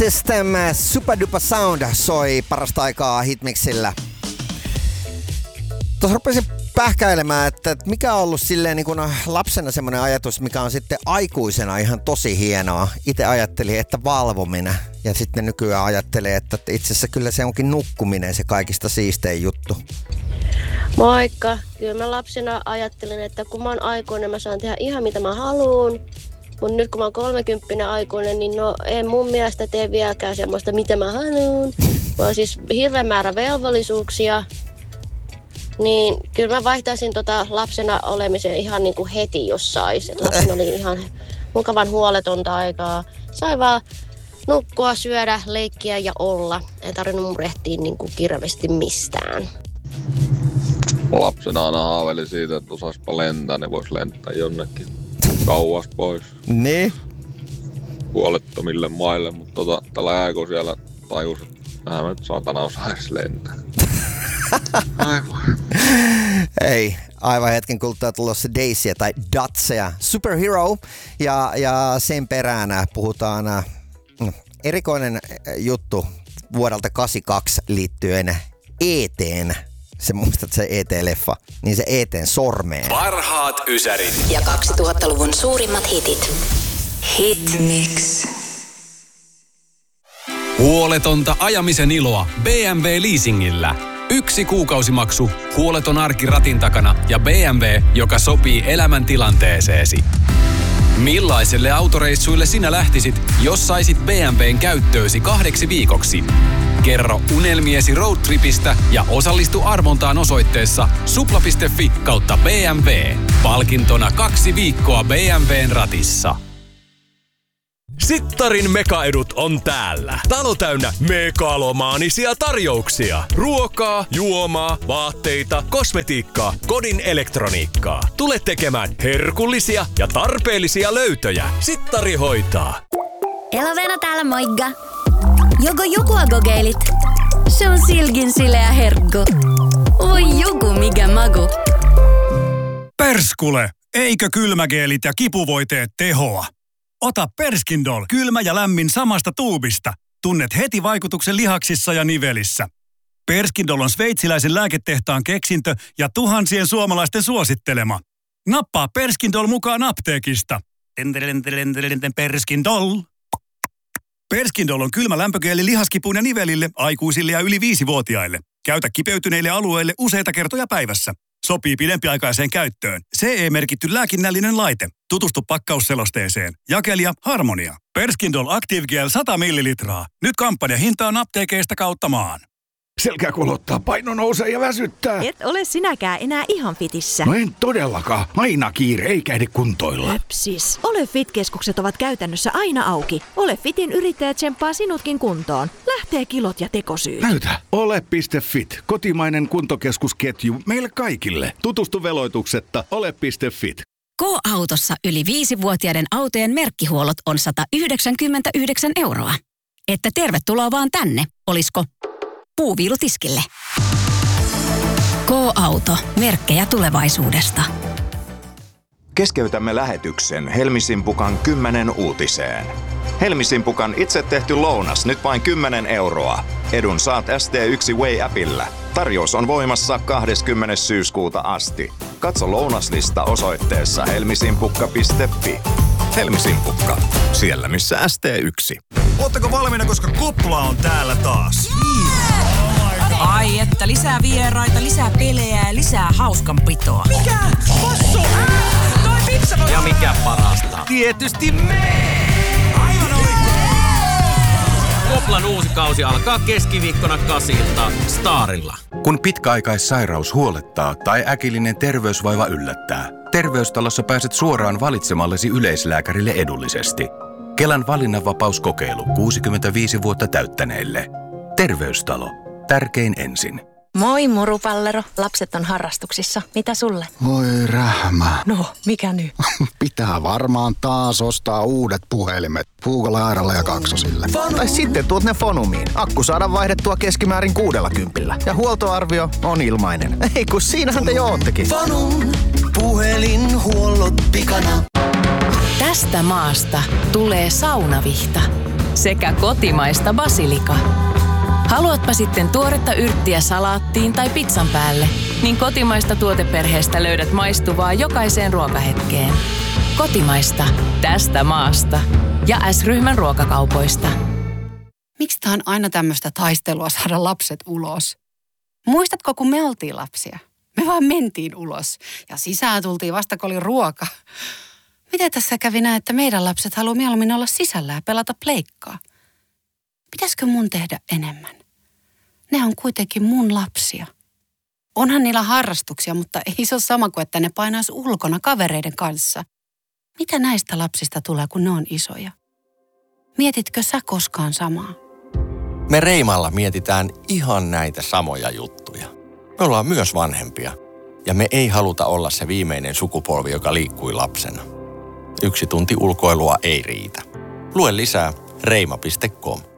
System Super Duper Sound soi parasta aikaa Hitmixillä. Tuossa rupesin pähkäilemään, että mikä on ollut silleen niin kuin lapsena semmoinen ajatus, mikä on sitten aikuisena ihan tosi hienoa. Itse ajattelin, että valvominen, ja sitten nykyään ajattelee, että itse asiassa kyllä se onkin nukkuminen se kaikista siistein juttu. Moikka! Kyllä mä lapsena ajattelin, että kun mä oon aikuinen, mä saan tehdä ihan mitä mä haluun. Mutta nyt kun mä oon 30 aikuinen, niin no en mun mielestä tee vieläkään semmoista mitä mä haluun. Vaan siis hirveän määrä velvollisuuksia. Niin kyllä mä vaihtaisin lapsena olemisen ihan niin kuin heti, jos sais. Et lapsena oli ihan mukavan huoletonta aikaa. Sai vaan nukkua, syödä, leikkiä ja olla. Ei tarvinnut murehtia niin kuin kirveesti mistään. Lapsena aina haaveili siitä, että osaispa lentää, niin vois lentää jonnekin kauas pois. Niin? Huolettomille maille, mutta tällä aikoina siellä tajus, että mä nyt saatana osaa edes lentää. Aivan. Ei, aivan hetken kuluttua tulossa Daisyä tai Datseja. Superhero ja sen perään puhutaan erikoinen juttu vuodelta 82 liittyen E.T.:n. Se muistat se E.T.-leffa, niin se E.T.:n sormeen. Parhaat ysärit. Ja 2000-luvun suurimmat hitit. Hitmix. Huoletonta ajamisen iloa BMW Leasingillä. 1 kuukausimaksu, huoleton arki ratin takana ja BMW, joka sopii elämäntilanteeseesi. Millaiselle autoreissuille sinä lähtisit, jos saisit BMWn käyttöösi 2 viikoksi? Kerro unelmiesi roadtripistä ja osallistu arvontaan osoitteessa supla.fi/BMW. Palkintona 2 viikkoa BMWn ratissa. Sittarin mekaedut on täällä. Talo täynnä megalomaanisia tarjouksia. Ruokaa, juomaa, vaatteita, kosmetiikkaa, kodin elektroniikkaa. Tule tekemään herkullisia ja tarpeellisia löytöjä. Sittari hoitaa. Elovena täällä moikka. Joku kokeilit? Se on silkin sileä herkku. Oi joku mikä magu. Perskule, eikö kylmägeelit ja kipuvoiteet tehoa? Ota Perskindol, kylmä ja lämmin samasta tuubista. Tunnet heti vaikutuksen lihaksissa ja nivelissä. Perskindol on sveitsiläisen lääketehtaan keksintö ja tuhansien suomalaisten suosittelema. Nappaa Perskindol mukaan apteekista. Perskindol. Perskindol on kylmä lämpögeeli lihaskipuun ja nivelille, aikuisille ja yli 5-vuotiaille. Käytä kipeytyneille alueille useita kertoja päivässä. Sopii pidempiaikaiseen käyttöön. CE-merkitty lääkinnällinen laite. Tutustu pakkausselosteeseen. Jakelija Harmonia. Perskindol Active Gel 100 millilitraa. Nyt kampanjahinta on apteekeista kautta maan. Selkä kolottaa, paino nousee ja väsyttää. Et ole sinäkään enää ihan fitissä. No en todellakaan. Aina kiire, eikä ehdi kuntoilla. Höpsis. Ole Fit-keskukset ovat käytännössä aina auki. Ole Fitin yrittäjä tsemppaa sinutkin kuntoon. Lähtee kilot ja tekosyyt. Näytä. Ole.fit. Kotimainen kuntokeskusketju meille kaikille. Tutustu veloituksetta. Ole.fit. K-autossa yli 5-vuotiaiden autojen merkkihuollot on 199 €. Että tervetuloa vaan tänne. Olisko puuviilutiskille? K-auto. Merkkejä tulevaisuudesta. Keskeytämme lähetyksen Helmisimpukan 10 uutiseen. Helmisimpukan itse tehty lounas nyt vain 10 €. Edun saat ST1 Way-appillä. Tarjous on voimassa 20. syyskuuta asti. Katso lounaslista osoitteessa helmisimpukka.fi. Helmisimpukka. Siellä missä ST1. Ootteko valmiina, koska kupla on täällä taas? Ai että, lisää vieraita, lisää pelejä ja lisää hauskanpitoa. Mikä? Possu! Toi pizza! Ja mikä parasta? Tietysti me! Aivan oikein! Koplan uusi kausi alkaa keskiviikkona 8 Starilla. Kun pitkäaikaissairaus huolettaa tai äkillinen terveysvaiva yllättää, Terveystalossa pääset suoraan valitsemallesi yleislääkärille edullisesti. Kelan valinnanvapauskokeilu 65 vuotta täyttäneille. Terveystalo. Tärkein ensin. Moi murupallero. Lapset on harrastuksissa. Mitä sulle? Voi rähmä. No, mikä nyt? Pitää varmaan taas ostaa uudet puhelimet. Puukolla, Airalla ja Kaksosille. Tai sitten tuut ne Fonumiin. Akku saadaan vaihdettua keskimäärin 60. Ja huoltoarvio on ilmainen. Ei kun siinähän te jo oottekin. Fonum. Puhelinhuollot pikana. Tästä maasta tulee Saunavihta. sekä kotimaista basilikaa. Haluatpa sitten tuoretta yrttiä salaattiin tai pizzan päälle, niin kotimaista tuoteperheestä löydät maistuvaa jokaiseen ruokahetkeen. Kotimaista, tästä maasta. Ja S-ryhmän ruokakaupoista. Miksi tää on aina tämmöistä taistelua saada lapset ulos? Muistatko, kun me oltiin lapsia? Me vaan mentiin ulos ja sisään tultiin vasta, kun oli ruoka. Miten tässä kävi näin, että meidän lapset haluaa mieluummin olla sisällä ja pelata pleikkaa? Pitäisikö mun tehdä enemmän? Ne on kuitenkin mun lapsia. Onhan niillä harrastuksia, mutta ei se ole sama kuin, että ne painaisi ulkona kavereiden kanssa. Mitä näistä lapsista tulee, kun ne on isoja? Mietitkö sä koskaan samaa? Me Reimalla mietitään ihan näitä samoja juttuja. Me ollaan myös vanhempia ja me ei haluta olla se viimeinen sukupolvi, joka liikkui lapsena. 1 tunti ulkoilua ei riitä. Lue lisää reima.com.